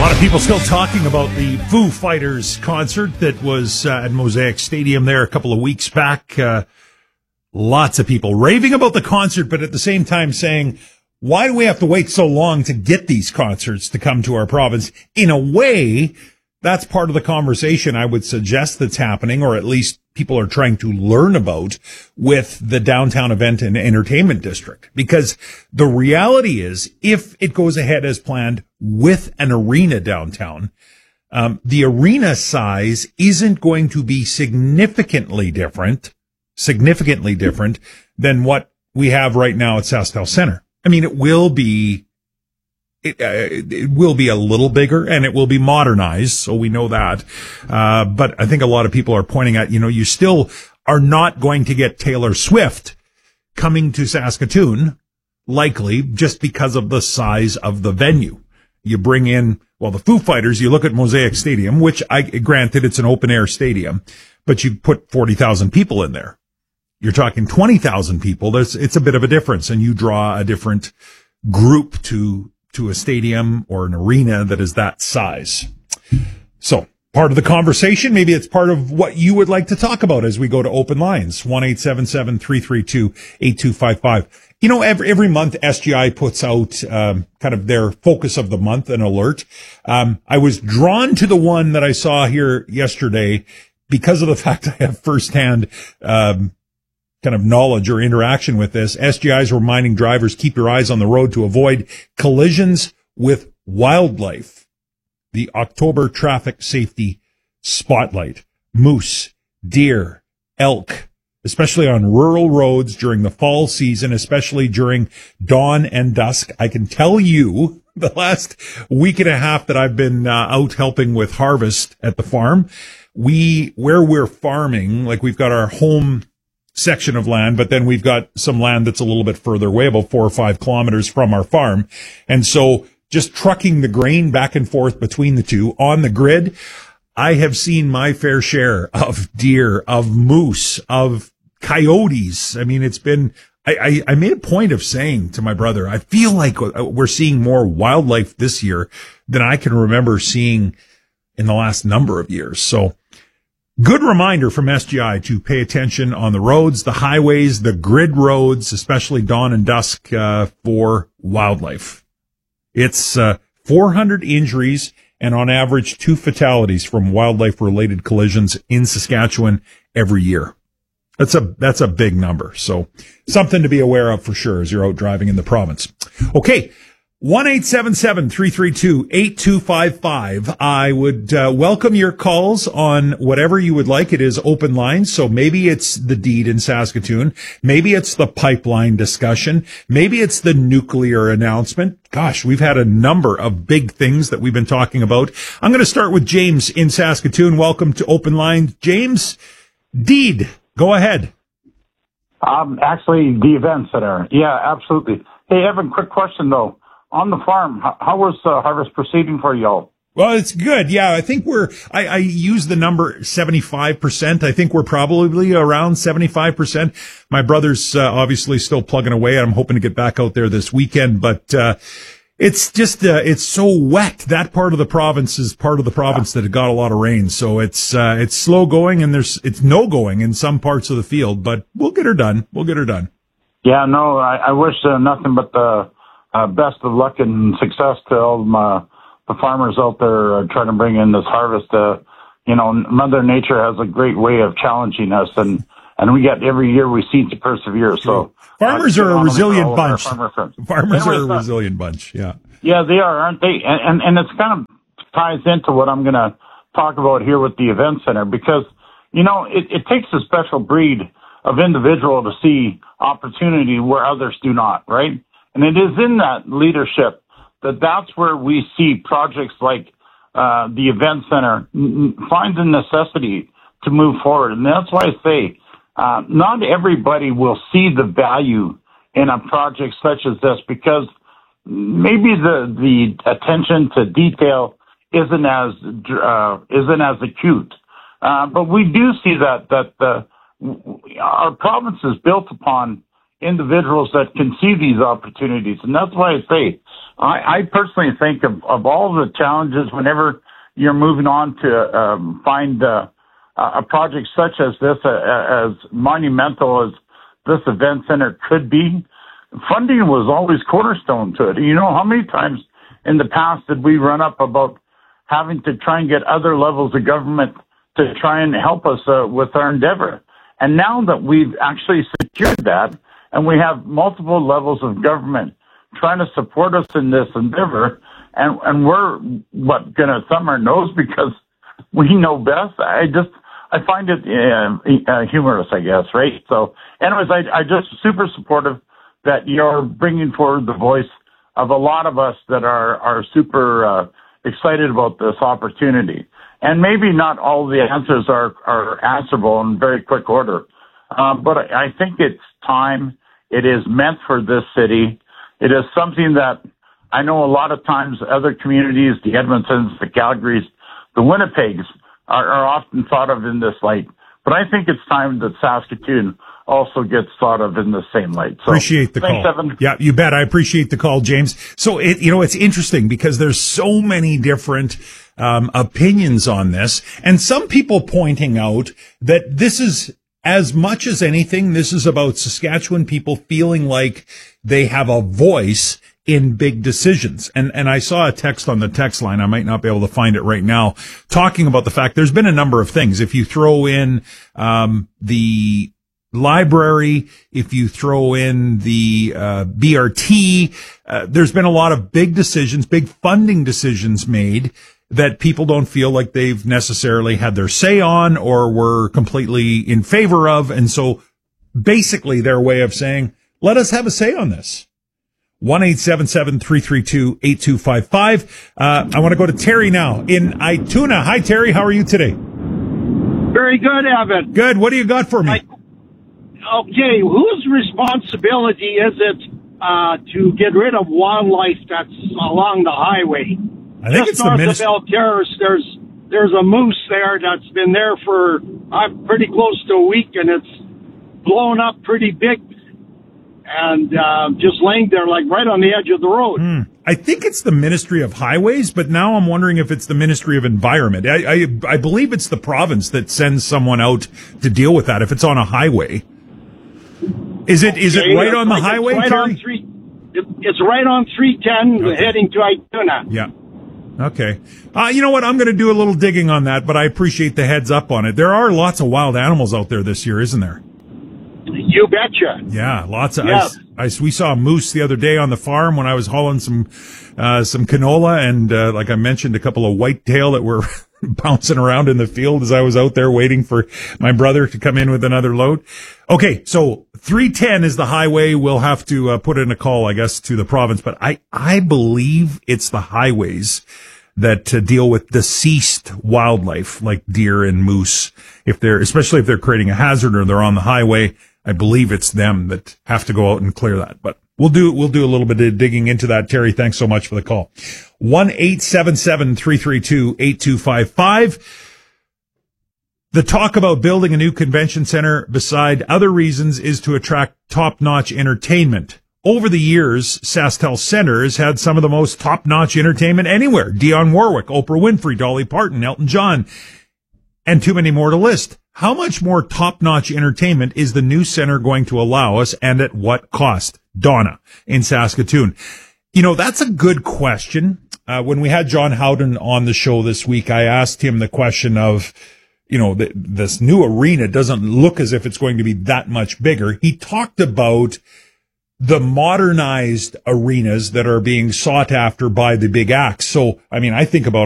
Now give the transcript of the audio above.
lot of people still talking about the Foo Fighters concert that was at Mosaic Stadium there a couple of weeks back. Lots of people raving about the concert, but at the same time saying, why do we have to wait so long to get these concerts to come to our province? In a way, that's part of the conversation I would suggest that's happening, or at least people are trying to learn about with the downtown event and entertainment district. Because the reality is, if it goes ahead as planned with an arena downtown, the arena size isn't going to be significantly different than what we have right now at SaskTel Center. I mean, it will be a little bigger and it will be modernized. So we know that. But I think a lot of people are pointing at, you still are not going to get Taylor Swift coming to Saskatoon, likely just because of the size of the venue. You bring in, the Foo Fighters, you look at Mosaic Stadium, which granted it's an open air stadium, but you put 40,000 people in there. You're talking 20,000 people. It's a bit of a difference, and you draw a different group to a stadium or an arena that is that size. So part of the conversation, maybe it's part of what you would like to talk about as we go to open lines. 1-877-332-8255. Every month SGI puts out kind of their focus of the month, an alert. I was drawn to the one that I saw here yesterday because of the fact I have firsthand kind of knowledge or interaction with this. SGI is reminding drivers, keep your eyes on the road to avoid collisions with wildlife. The October traffic safety spotlight. Moose, deer, elk, especially on rural roads during the fall season, especially during dawn and dusk. I can tell you the last week and a half that I've been out helping with harvest at the farm, where we're farming, like we've got our home section of land, but then we've got some land that's a little bit further away, about 4 or 5 kilometers from our farm. And so just trucking the grain back and forth between the two on the grid, I have seen my fair share of deer, of moose, of coyotes. I mean, it's been, I made a point of saying to my brother, I feel like we're seeing more wildlife this year than I can remember seeing in the last number of years. So good reminder from SGI to pay attention on the roads, the highways, the grid roads, especially dawn and dusk, for wildlife. It's 400 injuries and on average 2 fatalities from wildlife-related collisions in Saskatchewan every year. That's a big number. So something to be aware of for sure as you're out driving in the province. Okay. 1-877-332-8255. I would welcome your calls on whatever you would like. It is open lines, so maybe it's the deed in Saskatoon. Maybe it's the pipeline discussion. Maybe it's the nuclear announcement. Gosh, we've had a number of big things that we've been talking about. I'm going to start with James in Saskatoon. Welcome to Open Lines. James, deed, go ahead. Actually, the event center. Yeah, absolutely. Hey, Evan, quick question, though. On the farm, how was harvest proceeding for y'all? Well, it's good. Yeah, I think I use the number 75%. I think we're probably around 75%. My brother's obviously still plugging away. I'm hoping to get back out there this weekend, but it's just it's so wet. That part of the province is part of the province that got a lot of rain. So it's slow going and it's no going in some parts of the field, but we'll get her done. Yeah, no, I wish nothing but the best of luck and success to all the farmers out there trying to bring in this harvest. Mother Nature has a great way of challenging us, and we get every year we seem to persevere. So farmers are a resilient bunch. Farmers are a resilient bunch. Yeah. Yeah, they are, aren't they? And it's kind of ties into what I'm going to talk about here with the event center, because it takes a special breed of individual to see opportunity where others do not, right? And it is in that leadership that's where we see projects like the event center find the necessity to move forward. And that's why I say not everybody will see the value in a project such as this, because maybe the attention to detail isn't as acute. But we do see that our province is built upon individuals that can see these opportunities. And that's why I say, I personally think of all the challenges whenever you're moving on to find a project such as this, as monumental as this event center could be. Funding was always cornerstone to it. You know, how many times in the past did we run up about having to try and get other levels of government to try and help us with our endeavor? And now that we've actually secured that, and we have multiple levels of government trying to support us in this endeavor, and we're going to thumb our nose because we know best. I find it humorous, I guess, right? So, anyways, I just super supportive that you're bringing forward the voice of a lot of us that are super excited about this opportunity. And maybe not all the answers are answerable in very quick order, but I think it's time. It is meant for this city. It is something that I know a lot of times other communities, the Edmontons, the Calgarys, the Winnipegs, are often thought of in this light. But I think it's time that Saskatoon also gets thought of in the same light. So, appreciate the thanks, call. Evan. Yeah, you bet. I appreciate the call, James. So it's interesting because there's so many different opinions on this, and some people pointing out that this is, as much as anything, this is about Saskatchewan people feeling like they have a voice in big decisions. And I saw a text on the text line, I might not be able to find it right now, talking about the fact there's been a number of things. If you throw in the library, if you throw in the BRT, there's been a lot of big decisions, big funding decisions made that people don't feel like they've necessarily had their say on or were completely in favor of. And so basically their way of saying, let us have a say on this. 1-877-332-8255. I want to go to Terry now in Ituna. Hi, Terry. How are you today? Very good, Evan. Good. What do you got for me? Okay, whose responsibility is it to get rid of wildlife that's along the highway? I think it's the north minister. of El Terrace, there's a moose there that's been there for pretty close to a week, and it's blown up pretty big and just laying there like right on the edge of the road. I think it's the Ministry of Highways, but now I'm wondering if it's the Ministry of Environment. I believe it's the province that sends someone out to deal with that if it's on a highway. Is it right on the highway, Terry? It's right on 310 heading to Ituna. Yeah. Okay. You know what? I'm going to do a little digging on that, but I appreciate the heads up on it. There are lots of wild animals out there this year, isn't there? You betcha. Yeah, lots of. Yeah. We saw a moose the other day on the farm when I was hauling some canola, and like I mentioned, a couple of whitetail that were bouncing around in the field as I was out there waiting for my brother to come in with another load. Okay, so 310 is the highway. We'll have to put in a call, I guess, to the province, but I believe it's the highways that deal with deceased wildlife like deer and moose. Especially if they're creating a hazard or they're on the highway, I believe it's them that have to go out and clear that. But we'll do a little bit of digging into that. Terry, thanks so much for the call. 1-877-332-8255. The talk about building a new convention center, beside other reasons, is to attract top-notch entertainment. Over the years, SaskTel Centre has had some of the most top-notch entertainment anywhere. Dionne Warwick, Oprah Winfrey, Dolly Parton, Elton John, and too many more to list. How much more top-notch entertainment is the new center going to allow us, and at what cost? Donna in Saskatoon. You know, that's a good question. When we had John Howden on the show this week, I asked him the question of, you know, this new arena doesn't look as if it's going to be that much bigger. He talked about the modernized arenas that are being sought after by the big acts. So, I mean, I think about